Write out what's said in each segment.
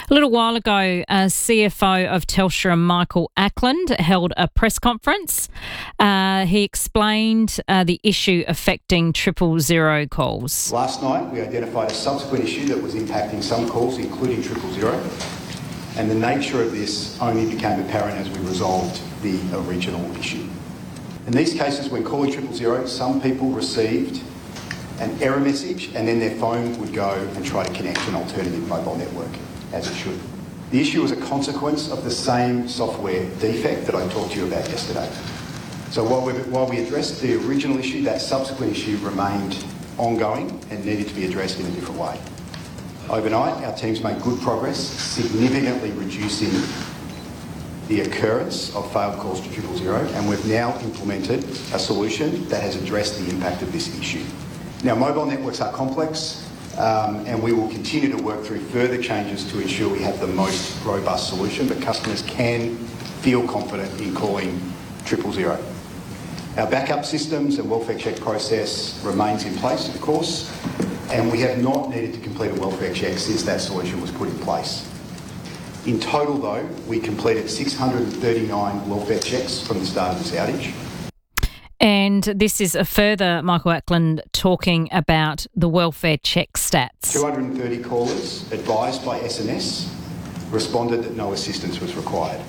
A little while ago, CFO of Telstra, Michael Ackland, held a press conference. He explained the issue affecting 000 calls. Last night, we identified a subsequent issue that was impacting some calls, including 000, and the nature of this only became apparent as we resolved the original issue. In these cases, when calling 000, some people received an error message and then their phone would go and try to connect to an alternative mobile network, as it should. The issue was a consequence of the same software defect that I talked to you about yesterday. So while we addressed the original issue, that subsequent issue remained ongoing and needed to be addressed in a different way. Overnight, our teams made good progress, significantly reducing the occurrence of failed calls to 000, and we've now implemented a solution that has addressed the impact of this issue. Now, mobile networks are complex, and we will continue to work through further changes to ensure we have the most robust solution, but customers can feel confident in calling 000. Our backup systems and welfare check process remains in place, of course, and we have not needed to complete a welfare check since that solution was put in place. In total, though, we completed 639 welfare checks from the start of this outage. And this is a further Michael Ackland talking about the welfare check stats. 230 callers advised by SMS responded that no assistance was required.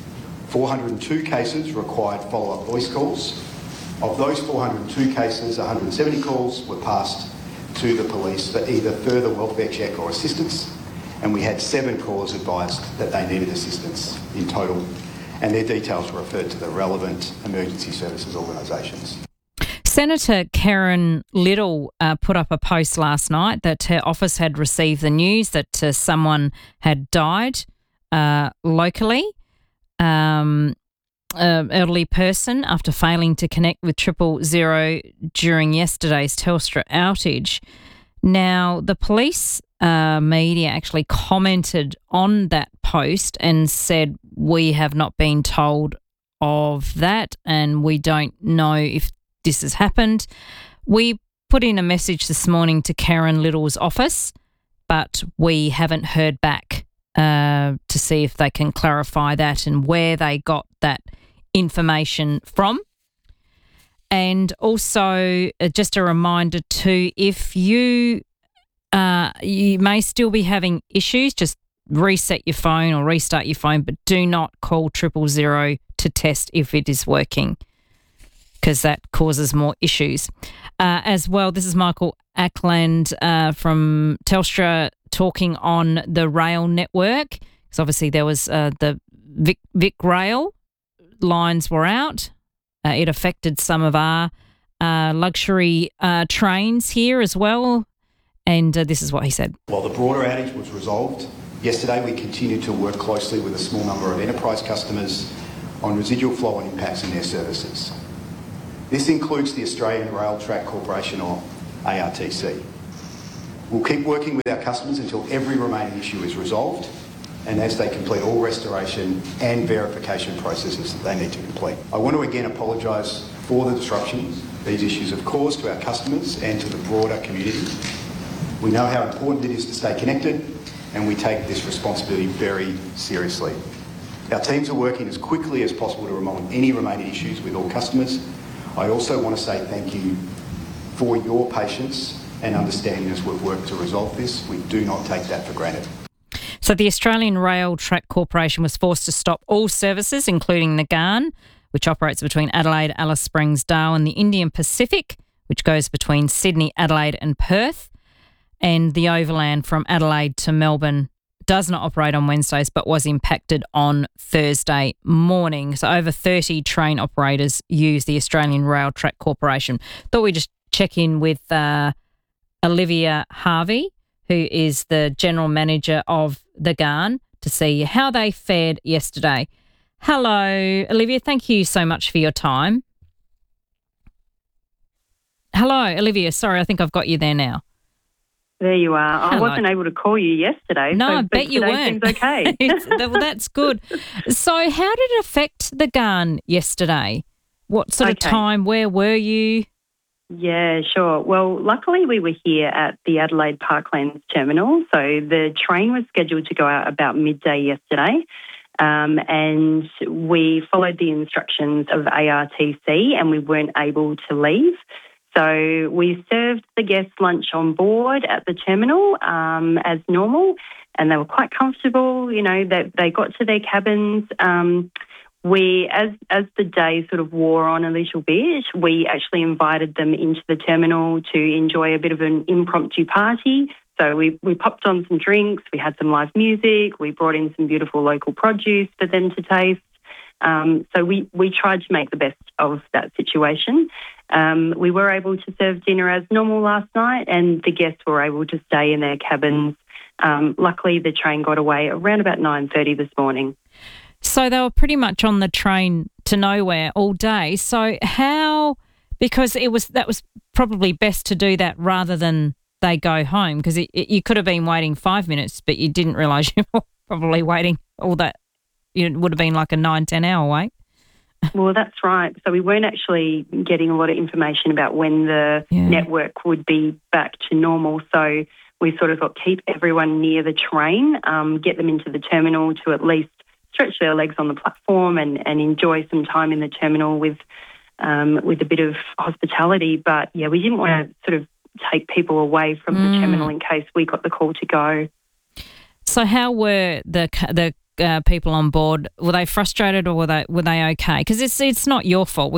402 cases required follow-up voice calls. Of those 402 cases, 170 calls were passed to the police for either further welfare check or assistance, and we had 7 callers advised that they needed assistance in total, and their details were referred to the relevant emergency services organisations. Senator Karen Little put up a post last night that her office had received the news that someone had died locally, elderly person, after failing to connect with 000 during yesterday's Telstra outage. Now, the police media actually commented on that post and said, we have not been told of that and we don't know if this has happened. We put in a message this morning to Karen Little's office, but we haven't heard back to see if they can clarify that and where they got that information from. And also, just a reminder too, if you may still be having issues, just reset your phone or restart your phone, but do not call 000 to test if it is working, because that causes more issues. As well, this is Michael Ackland from Telstra talking on the rail network, because obviously there was the Vic Rail lines were out. It affected some of our luxury trains here as well. And this is what he said. While the broader outage was resolved, yesterday we continued to work closely with a small number of enterprise customers on residual flow and impacts in their services. This includes the Australian Rail Track Corporation, or ARTC. We'll keep working with our customers until every remaining issue is resolved and as they complete all restoration and verification processes that they need to complete. I want to again apologise for the disruptions these issues have caused to our customers and to the broader community. We know how important it is to stay connected, and we take this responsibility very seriously. Our teams are working as quickly as possible to resolve any remaining issues with all customers. I also want to say thank you for your patience and understanding as we've worked to resolve this. We do not take that for granted. So the Australian Rail Track Corporation was forced to stop all services, including the Ghan, which operates between Adelaide, Alice Springs, Darwin, the Indian Pacific, which goes between Sydney, Adelaide and Perth, and the Overland from Adelaide to Melbourne does not operate on Wednesdays but was impacted on Thursday morning. So over 30 train operators use the Australian Rail Track Corporation. Thought we'd just check in with Olivia Harvey, who is the General Manager of the Ghan, to see how they fared yesterday. Hello, Olivia. Thank you so much for your time. Hello, Olivia. Sorry, I think I've got you there now. There you are. Hello. I wasn't able to call you yesterday. No, so, I bet you weren't. Seems okay. Well, that's good. So how did it affect the Ghan yesterday? What sort of time? Where were you? Yeah, sure. Well, luckily we were here at the Adelaide Parklands terminal. So the train was scheduled to go out about midday yesterday. And we followed the instructions of ARTC and we weren't able to leave. So we served the guests lunch on board at the terminal as normal, and they were quite comfortable. You know, they got to their cabins. As the day sort of wore on a little bit, we actually invited them into the terminal to enjoy a bit of an impromptu party. So we popped on some drinks, we had some live music, we brought in some beautiful local produce for them to taste. So we tried to make the best of that situation. We were able to serve dinner as normal last night, and the guests were able to stay in their cabins. Luckily, the train got away around about 9:30 this morning. So they were pretty much on the train to nowhere all day. So because that was probably best to do that rather than they go home, because you could have been waiting 5 minutes, but you didn't realise you were probably waiting all that. It would have been like a 9-10 hour wait. Well, that's right. So we weren't actually getting a lot of information about when the network would be back to normal. So we sort of thought keep everyone near the train, get them into the terminal to at least stretch their legs on the platform and enjoy some time in the terminal with a bit of hospitality. But, yeah, we didn't want to sort of take people away from the terminal in case we got the call to go. So how were the people on board? Were they frustrated or were they okay? Because it's not your fault.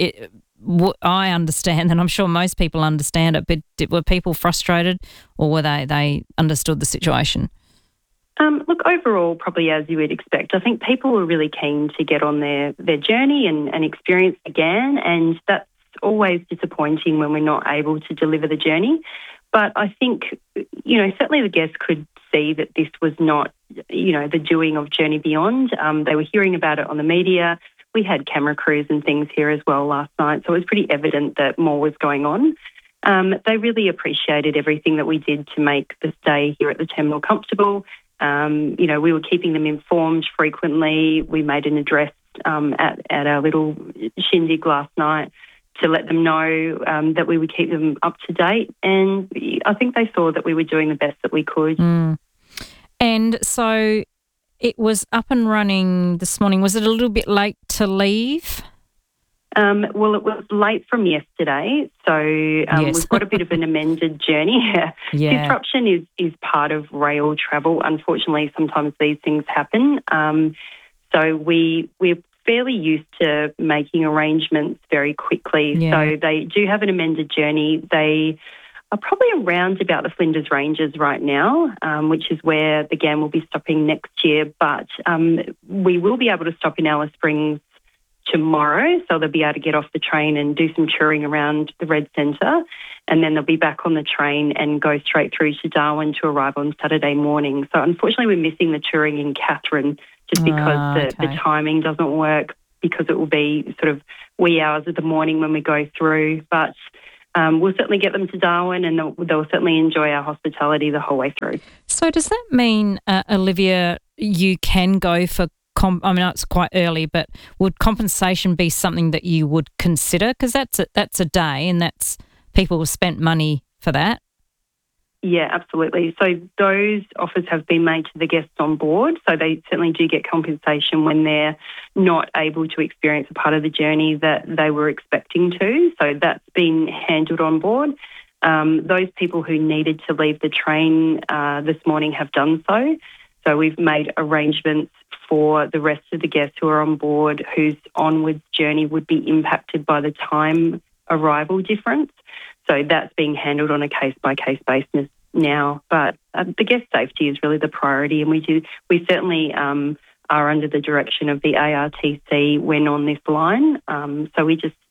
I understand, and I'm sure most people understand it, but were people frustrated or were they understood the situation? Look, overall, probably as you would expect. I think people were really keen to get on their journey and experience again, and that's always disappointing when we're not able to deliver the journey. But I think, certainly the guests could see that this was not, the doing of Journey Beyond. They were hearing about it on the media. We had camera crews and things here as well last night, so it was pretty evident that more was going on. They really appreciated everything that we did to make the stay here at the terminal comfortable. We were keeping them informed frequently. We made an address at our little shindig last night to let them know that we would keep them up to date. And I think they saw that we were doing the best that we could. And so it was up and running this morning. Was it a little bit late to leave? Well, it was late from yesterday, so Yes. we've got a bit of an amended journey. Yeah. Disruption is part of rail travel. Unfortunately, sometimes these things happen. So we're fairly used to making arrangements very quickly. Yeah. So they do have an amended journey. They are probably around about the Flinders Ranges right now, which is where the GAM will be stopping next year. But we will be able to stop in Alice Springs tomorrow, so they'll be able to get off the train and do some touring around the Red Centre, and then they'll be back on the train and go straight through to Darwin to arrive on Saturday morning. So unfortunately we're missing the touring in Katherine just because the timing doesn't work, because it will be sort of wee hours of the morning when we go through. But we'll certainly get them to Darwin, and they'll certainly enjoy our hospitality the whole way through. So does that mean, Olivia, you can go for it's quite early, but would compensation be something that you would consider? Because that's a day, and that's people have spent money for that. Yeah, absolutely. So those offers have been made to the guests on board, so they certainly do get compensation when they're not able to experience a part of the journey that they were expecting to. So that's been handled on board. Those people who needed to leave the train this morning have done so. So we've made arrangements for the rest of the guests who are on board whose onwards journey would be impacted by the time arrival difference. So that's being handled on a case-by-case basis now. But the guest safety is really the priority, and we certainly are under the direction of the ARTC when on this line. So we just,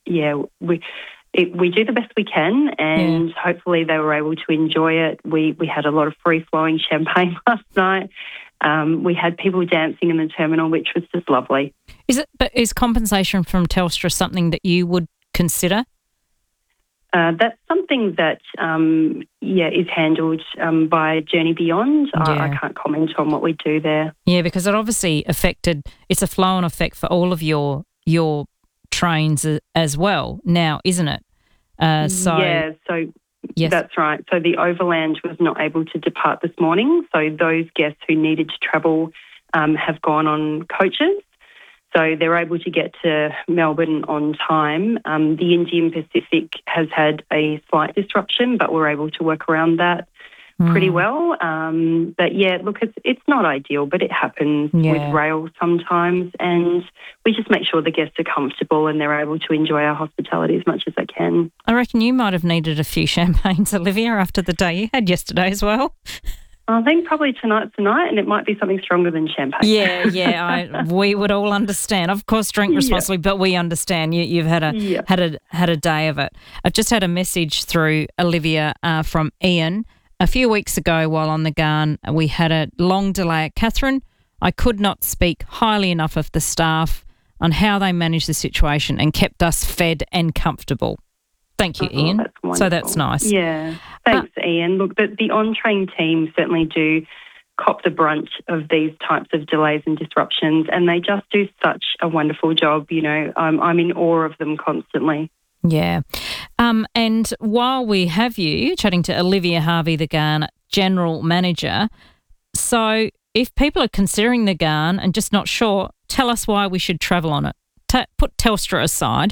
we do the best we can, and hopefully they were able to enjoy it. We had a lot of free-flowing champagne last night. We had people dancing in the terminal, which was just lovely. Is compensation from Telstra something that you would consider? That's something that, is handled by Journey Beyond. Yeah. I can't comment on what we do there. Yeah, because it obviously it's a flow-on effect for all of your trains as well now, isn't it? So yes. That's right. So the Overland was not able to depart this morning. So those guests who needed to travel have gone on coaches. So they're able to get to Melbourne on time. The Indian Pacific has had a slight disruption, but we're able to work around that pretty well. But yeah, look, it's not ideal, but it happens with rail sometimes. And we just make sure the guests are comfortable and they're able to enjoy our hospitality as much as they can. I reckon you might have needed a few champagnes, Olivia, after the day you had yesterday as well. I think probably tonight's the night, and it might be something stronger than champagne. We would all understand. Of course, drink responsibly, but we understand you've had a day of it. I've just had a message through, Olivia, from Ian. A few weeks ago, while on the Ghan, we had a long delay at Katherine. I could not speak highly enough of the staff on how they managed the situation and kept us fed and comfortable. Thank you, Ian. So that's nice. Yeah. Thanks, Ian. Look, the on-train team certainly do cop the brunt of these types of delays and disruptions, and they just do such a wonderful job. You know, I'm in awe of them constantly. Yeah. And while we have you chatting to Olivia Harvey, the Ghan General Manager, so if people are considering the Ghan and just not sure, tell us why we should travel on it. Put Telstra aside.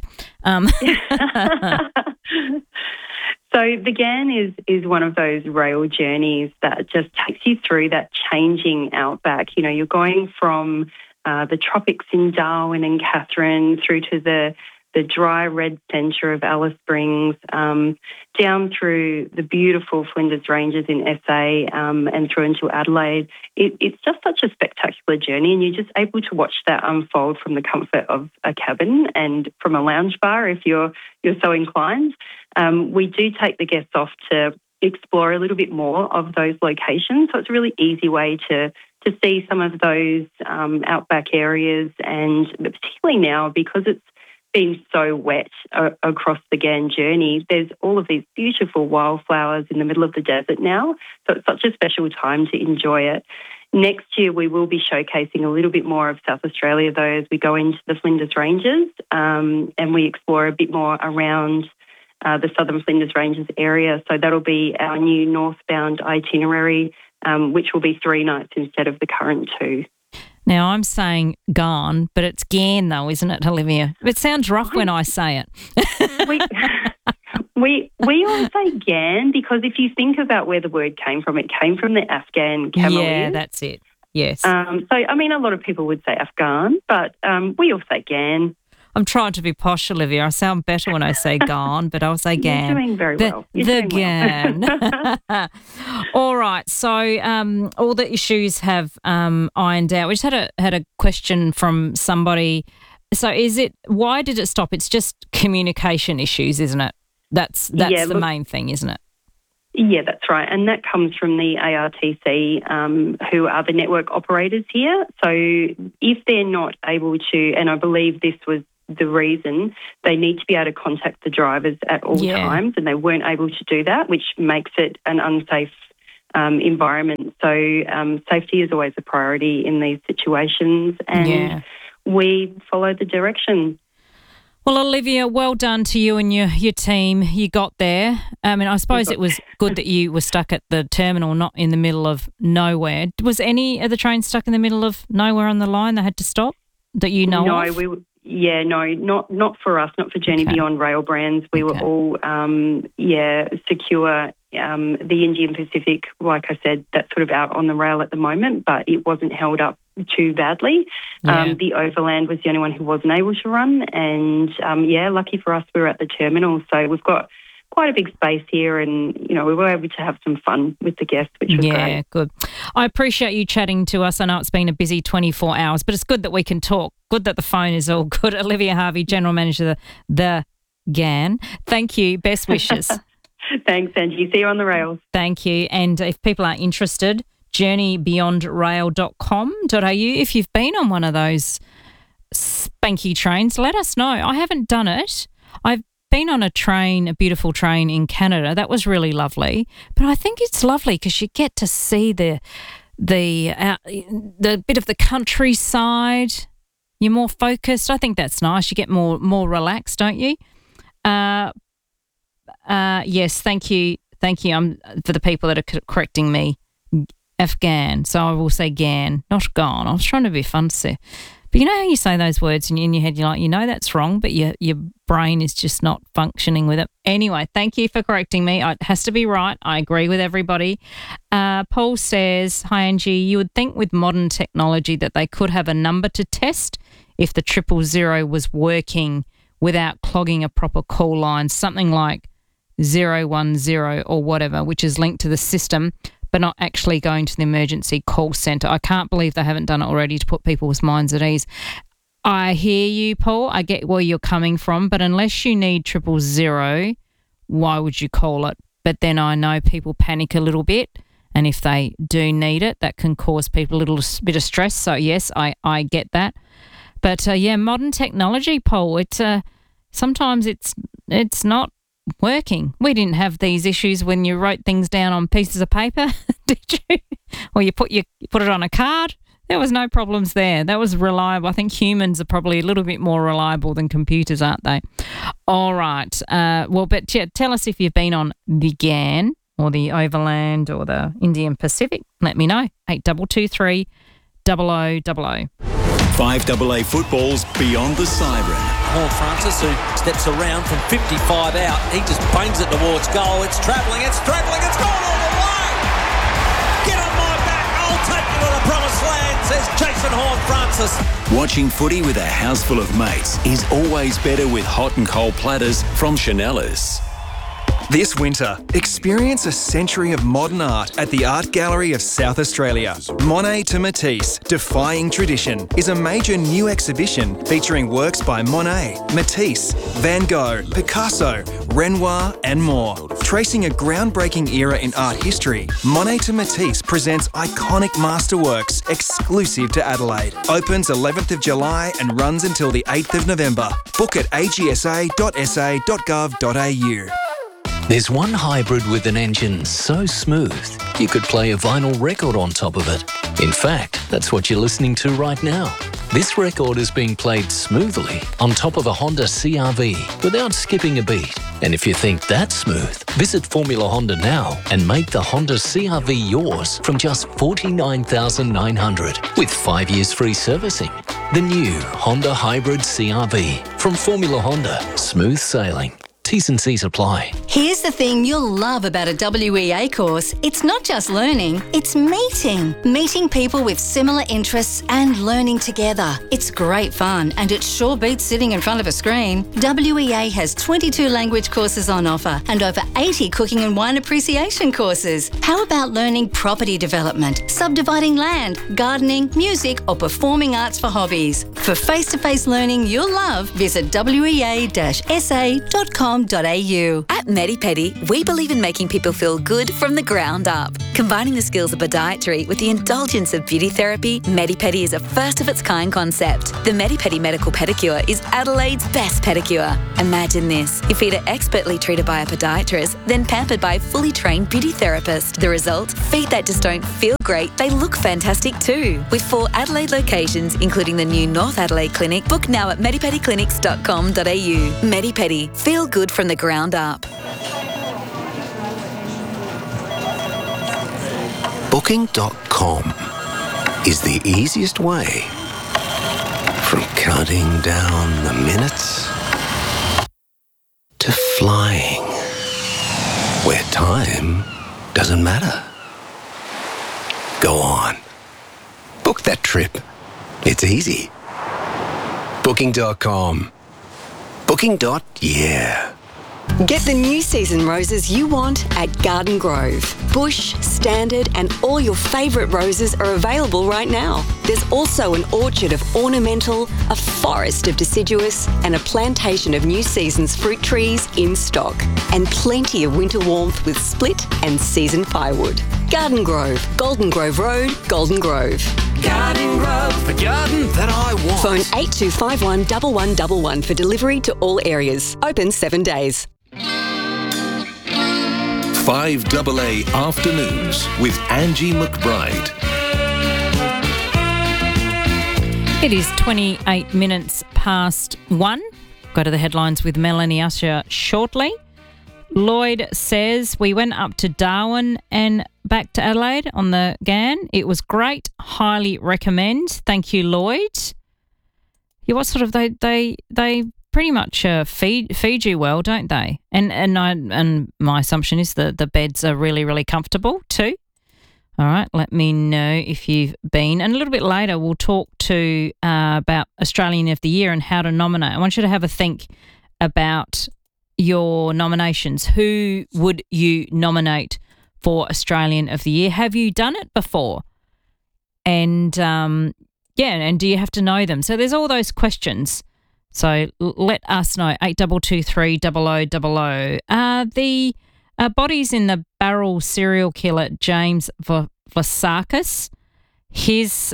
So the Ghan is one of those rail journeys that just takes you through that changing outback. You know, you're going from the tropics in Darwin and Katherine through to the dry red centre of Alice Springs, down through the beautiful Flinders Ranges in SA and through into Adelaide. It's just such a spectacular journey, and you're just able to watch that unfold from the comfort of a cabin and from a lounge bar if you're so inclined. We do take the guests off to explore a little bit more of those locations, so it's a really easy way to see some of those outback areas, and particularly now because it's been so wet across the Ghan journey, there's all of these beautiful wildflowers in the middle of the desert now. So it's such a special time to enjoy it. Next year, we will be showcasing a little bit more of South Australia, though, as we go into the Flinders Ranges and we explore a bit more around the Southern Flinders Ranges area. So that'll be our new northbound itinerary, which will be 3 nights instead of the current 2. Now, I'm saying Ghan, but it's Ghan though, isn't it, Olivia? It sounds rough when I say it. we all say Ghan because if you think about where the word came from, it came from the Afghan camel. Yeah, that's it. Yes. So, I mean, a lot of people would say Afghan, but we all say Ghan. I'm trying to be posh, Olivia. I sound better when I say Ghan, but I'll say Ghan. You're doing very well. The Ghan. Well. All right. So all the issues have ironed out. We just had a question from somebody. So why did it stop? It's just communication issues, isn't it? That's the main thing, isn't it? Yeah, that's right. And that comes from the ARTC, who are the network operators here. So if they're not able to, and I believe this was the reason, they need to be able to contact the drivers at all times, and they weren't able to do that, which makes it an unsafe environment. So safety is always a priority in these situations, and we follow the direction. Well, Olivia, well done to you and your team. You got there. I mean, I suppose it was good that you were stuck at the terminal, not in the middle of nowhere. Was any of the trains stuck in the middle of nowhere on the line? They had to stop that you know of? Not for us, not for Journey Beyond Rail Brands. We were all, secure. The Indian Pacific, like I said, that's sort of out on the rail at the moment, but it wasn't held up too badly. The Overland was the only one who wasn't able to run, and lucky for us, we were at the terminal, so we've got quite a big space here, and we were able to have some fun with the guests, which was great. Yeah, good. I appreciate you chatting to us. I know it's been a busy 24 hours, but it's good that we can talk. Good that the phone is all good. Olivia Harvey, General Manager of the Ghan. Thank you. Best wishes. Thanks, Angie. See you on the rails. Thank you. And if people are interested, journeybeyondrail.com.au. If you've been on one of those spanky trains, let us know. I haven't done it. I've been on a beautiful train in Canada. That was really lovely. But I think it's lovely because you get to see the bit of the countryside. You're more focused. I think that's nice. You get more relaxed, don't you? Yes, thank you. Thank you for the people that are correcting me. Afghan. So I will say Gan, not gone. I was trying to be fancy. But you know how you say those words and in your head you're like, that's wrong, but your brain is just not functioning with it. Anyway, thank you for correcting me. It has to be right. I agree with everybody. Paul says, hi Angie, you would think with modern technology that they could have a number to test if the 000 was working without clogging a proper call line, something like 010 or whatever, which is linked to the system, but not actually going to the emergency call centre. I can't believe they haven't done it already to put people's minds at ease. I hear you, Paul. I get where you're coming from, but unless you need 000, why would you call it? But then I know people panic a little bit, and if they do need it, that can cause people a little bit of stress. So, yes, I get that. But, modern technology, Paul, sometimes it's not working. We didn't have these issues when you wrote things down on pieces of paper, did you? Or you put it on a card. There was no problems there. That was reliable. I think humans are probably a little bit more reliable than computers, aren't they? All right. Tell us if you've been on the GAN or the Overland or the Indian Pacific. Let me know. 8223 0000. 5AA football's Beyond the Siren. Horne-Francis, who steps around from 55 out. He just bangs it towards goal. It's travelling, it's gone all the way! Get on my back, I'll take you to the promised land, says Jason Horne-Francis. Watching footy with a house full of mates is always better with hot and cold platters from Chanellas. This winter, experience a century of modern art at the Art Gallery of South Australia. Monet to Matisse, Defying Tradition, is a major new exhibition featuring works by Monet, Matisse, Van Gogh, Picasso, Renoir and more. Tracing a groundbreaking era in art history, Monet to Matisse presents iconic masterworks exclusive to Adelaide. Opens 11th of July and runs until the 8th of November. Book at agsa.sa.gov.au. There's one hybrid with an engine so smooth, you could play a vinyl record on top of it. In fact, that's what you're listening to right now. This record is being played smoothly on top of a Honda CR-V without skipping a beat. And if you think that's smooth, visit Formula Honda now and make the Honda CR-V yours from just $49,900 with 5 years free servicing. The new Honda Hybrid CR-V from Formula Honda. Smooth sailing. T's and C's apply. Here's the thing you'll love about a WEA course. It's not just learning, it's meeting. Meeting people with similar interests and learning together. It's great fun and it sure beats sitting in front of a screen. WEA has 22 language courses on offer and over 80 cooking and wine appreciation courses. How about learning property development, subdividing land, gardening, music or performing arts for hobbies? For face-to-face learning you'll love, visit wea-sa.com.au. At MediPedi, we believe in making people feel good from the ground up. Combining the skills of podiatry with the indulgence of beauty therapy, MediPedi is a first-of-its-kind concept. The MediPedi Medical Pedicure is Adelaide's best pedicure. Imagine this. Your feet are expertly treated by a podiatrist, then pampered by a fully trained beauty therapist. The result? Feet that just don't feel great, they look fantastic too. With 4 Adelaide locations, including the new North Adelaide Clinic, book now at medipediclinics.com.au. MediPedi. Feel good from the ground up. Booking.com is the easiest way from counting down the minutes to flying where time doesn't matter. Go on. Book that trip. It's easy. Booking.com. Booking.yeah. Get the new season roses you want at Garden Grove. Bush, standard and all your favourite roses are available right now. There's also an orchard of ornamental, a forest of deciduous and a plantation of new season's fruit trees in stock. And plenty of winter warmth with split and season firewood. Garden Grove, Golden Grove Road, Golden Grove. Garden Grove, the garden that I want. Phone 8251 1111 for delivery to all areas. Open 7 days. 5AA Afternoons with Angie McBride. It is 28 minutes past 1. Go to the headlines with Melanie Usher shortly. Lloyd says, we went up to Darwin and back to Adelaide on the GAN. It was great. Highly recommend. Thank you, Lloyd. Yeah, what sort of they pretty much feed you well, don't they? And my assumption is that the beds are really, really comfortable too. All right, let me know if you've been. And a little bit later, we'll talk to about Australian of the Year and how to nominate. I want you to have a think about your nominations. Who would you nominate for Australian of the Year? Have you done it before? And and do you have to know them? So there's all those questions. So let us know. 8223 0000. The bodies in the Barrel serial killer James Vlassakis. His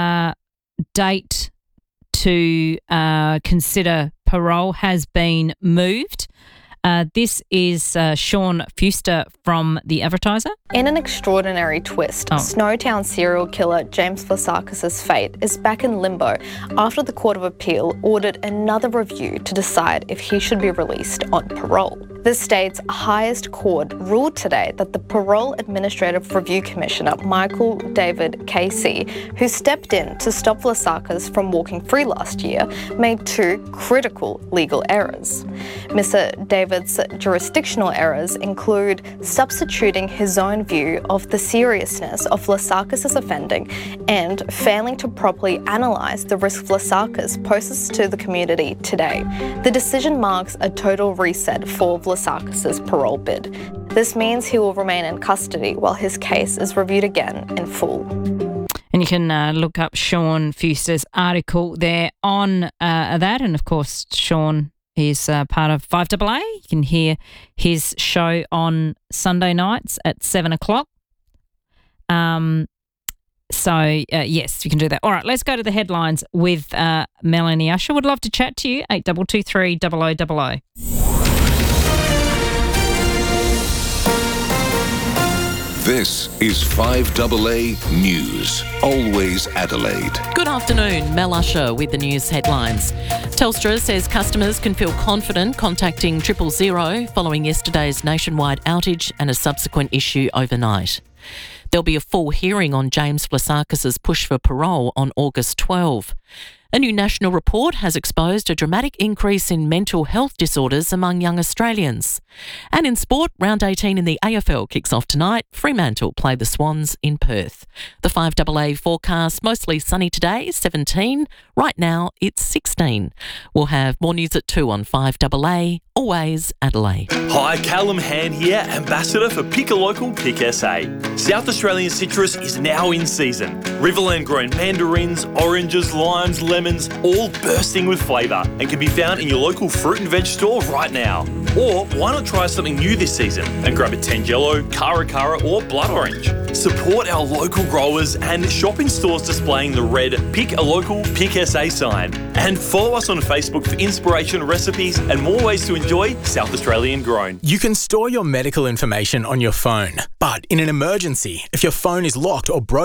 date to consider parole has been moved. This is Sean Fuster from The Advertiser. In an extraordinary twist, Snowtown serial killer James Vlassakis' fate is back in limbo after the Court of Appeal ordered another review to decide if he should be released on parole. The state's highest court ruled today that the Parole Administrative Review Commissioner, Michael David Casey, who stepped in to stop Vlassakis from walking free last year, made two critical legal errors. Mr. David's jurisdictional errors include substituting his own view of the seriousness of Vlassakis' offending and failing to properly analyse the risk Vlassakis poses to the community today. The decision marks a total reset for Vlassakis' parole bid. This means he will remain in custody while his case is reviewed again in full. And you can look up Sean Fuster's article there on that. And of course, Sean is part of 5AA. You can hear his show on Sunday nights at 7 o'clock. Yes, you can do that. All right, let's go to the headlines with Melanie Usher. Would love to chat to you. 8223 0000. This is 5AA News, always Adelaide. Good afternoon, Mel Usher with the news headlines. Telstra says customers can feel confident contacting 000 following yesterday's nationwide outage and a subsequent issue overnight. There'll be a full hearing on James Vlassakis' push for parole on August 12. A new national report has exposed a dramatic increase in mental health disorders among young Australians. And in sport, round 18 in the AFL kicks off tonight. Fremantle play the Swans in Perth. The 5AA forecast, mostly sunny today, 17. Right now, it's 16. We'll have more news at 2 on 5AA, always Adelaide. Hi, Callum Hand here, Ambassador for Pick a Local, Pick SA. South Australian citrus is now in season. Riverland grown mandarins, oranges, limes, lemons, all bursting with flavour and can be found in your local fruit and veg store right now. Or why not try something new this season and grab a Tangelo, Cara Cara or Blood Orange. Support our local growers and shop in stores displaying the red Pick a Local, Pick SA sign. And follow us on Facebook for inspiration, recipes and more ways to enjoy South Australian grown. You can store your medical information on your phone, but in an emergency, if your phone is locked or broken,